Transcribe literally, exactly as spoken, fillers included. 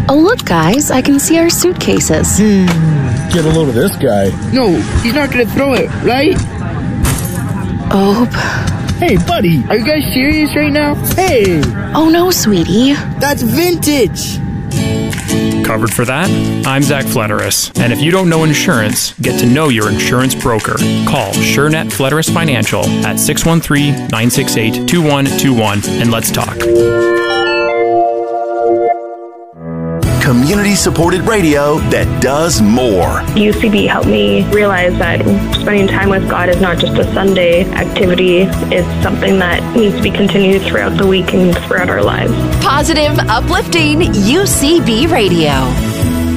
Oh, look, guys, I can see our suitcases. Hmm, get a load of this guy. No, he's not gonna throw it, right? Oh. Hey, buddy, are you guys serious right now? Hey! Oh, no, sweetie. That's vintage! Covered for that? I'm Zach Fletteris, and if you don't know insurance, get to know your insurance broker. Call SureNet Fletteris Financial at six one three, nine six eight, two one two one and let's talk. Community-supported radio that does more. U C B helped me realize that spending time with God is not just a Sunday activity. It's something that needs to be continued throughout the week and throughout our lives. Positive, uplifting U C B Radio.